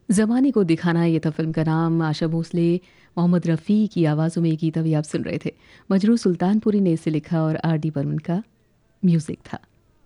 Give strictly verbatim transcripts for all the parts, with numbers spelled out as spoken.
ज़माने को दिखाना, ये था फ़िल्म का नाम। आशा भोसले, मोहम्मद रफ़ी की आवाज़ों में ये गीत अभी आप सुन रहे थे। मजरू सुल्तानपुरी ने इसे लिखा और आर डी बर्मन का म्यूज़िक था।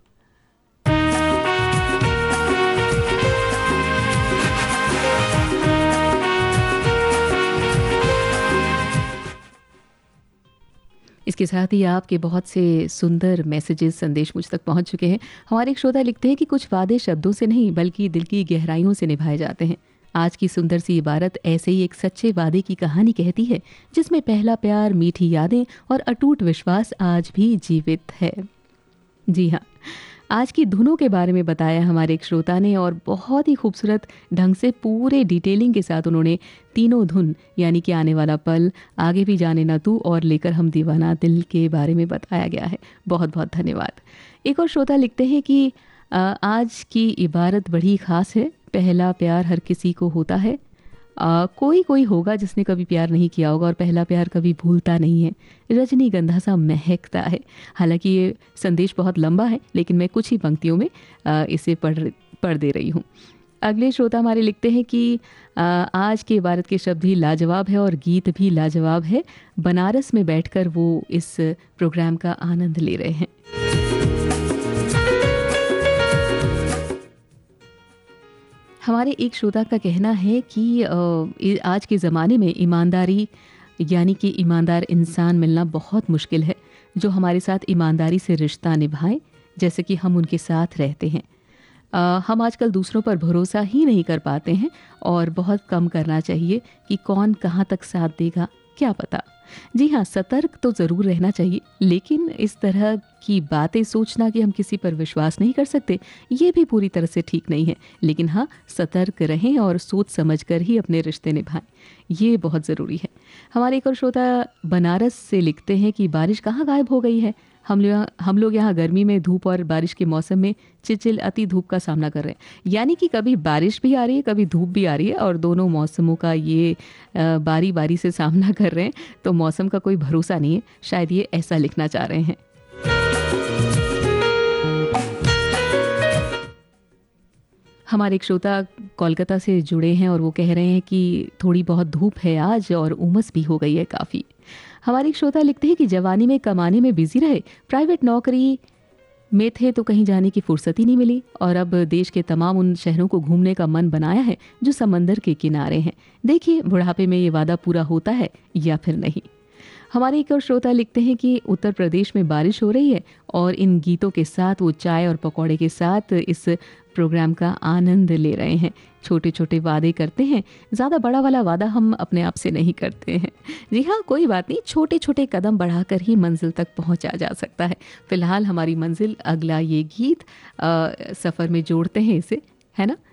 इसके साथ ही आपके बहुत से सुंदर मैसेजेस, संदेश मुझ तक पहुंच चुके हैं। हमारे एक श्रोता लिखते हैं कि कुछ वादे शब्दों से नहीं बल्कि दिल की गहराइयों से निभाए जाते हैं। आज की सुंदर सी इबारत ऐसे ही एक सच्चे वादे की कहानी कहती है, जिसमें पहला प्यार, मीठी यादें और अटूट विश्वास आज भी जीवित है। जी हाँ, आज की धुनों के बारे में बताया हमारे एक श्रोता ने, और बहुत ही खूबसूरत ढंग से पूरे डिटेलिंग के साथ उन्होंने तीनों धुन यानी कि आने वाला पल, आगे भी जाने ना तू और लेकर हम दीवाना दिल के बारे में बताया गया है। बहुत बहुत धन्यवाद। एक और श्रोता लिखते हैं कि अ, आज की इबारत बड़ी ख़ास है। पहला प्यार हर किसी को होता है। आ, कोई कोई होगा जिसने कभी प्यार नहीं किया होगा और पहला प्यार कभी भूलता नहीं है। रजनीगंधा सा महकता है। हालांकि ये संदेश बहुत लंबा है, लेकिन मैं कुछ ही पंक्तियों में आ, इसे पढ़ पढ़ दे रही हूँ। अगले श्रोता हमारे लिखते हैं कि आ, आज के इबारत के शब्द भी लाजवाब है और गीत भी लाजवाब है। बनारस में बैठकर वो इस प्रोग्राम का आनंद ले रहे हैं। हमारे एक श्रोता का कहना है कि अ, इ- आज के ज़माने में ईमानदारी यानी कि ईमानदार इंसान मिलना बहुत मुश्किल है, जो हमारे साथ ईमानदारी से रिश्ता निभाए, जैसे कि हम उनके साथ रहते हैं। अ, हम आजकल दूसरों पर भरोसा ही नहीं कर पाते हैं और बहुत कम करना चाहिए कि कौन कहाँ तक साथ देगा, क्या पता। जी हाँ, सतर्क तो ज़रूर रहना चाहिए, लेकिन इस तरह की बातें सोचना कि हम किसी पर विश्वास नहीं कर सकते, ये भी पूरी तरह से ठीक नहीं है। लेकिन हाँ, सतर्क रहें और सोच समझ कर ही अपने रिश्ते निभाएं, ये बहुत ज़रूरी है। हमारे एक और श्रोता बनारस से लिखते हैं कि बारिश कहाँ गायब हो गई है। हम लोग हम लोग यहाँ गर्मी में धूप और बारिश के मौसम में चिचिल अति धूप का सामना कर रहे हैं। यानी कि कभी बारिश भी आ रही है, कभी धूप भी आ रही है, और दोनों मौसमों का ये अ, बारी बारी से सामना कर रहे हैं। तो मौसम का कोई भरोसा नहीं है, शायद ये ऐसा लिखना चाह रहे हैं। हमारे एक श्रोता कोलकाता से जुड़े हैं और वो कह रहे हैं कि थोड़ी बहुत धूप है आज और उमस भी हो गई है काफ़ी। हमारे एक श्रोता लिखते हैं कि जवानी में कमाने में बिजी रहे, प्राइवेट नौकरी में थे तो कहीं जाने की फुर्सत ही नहीं मिली, और अब देश के तमाम उन शहरों को घूमने का मन बनाया है जो समंदर के किनारे हैं। देखिए बुढ़ापे में ये वादा पूरा होता है या फिर नहीं। हमारे एक और श्रोता लिखते हैं कि उत्तर प्रदेश में बारिश हो रही है और इन गीतों के साथ वो चाय और पकौड़े के साथ इस प्रोग्राम का आनंद ले रहे हैं। छोटे छोटे वादे करते हैं, ज़्यादा बड़ा वाला वादा हम अपने आप से नहीं करते हैं। जी हाँ, कोई बात नहीं, छोटे छोटे कदम बढ़ाकर ही मंजिल तक पहुंचा जा सकता है। फिलहाल हमारी मंजिल अगला ये गीत, आ, सफ़र में जोड़ते हैं इसे, है ना।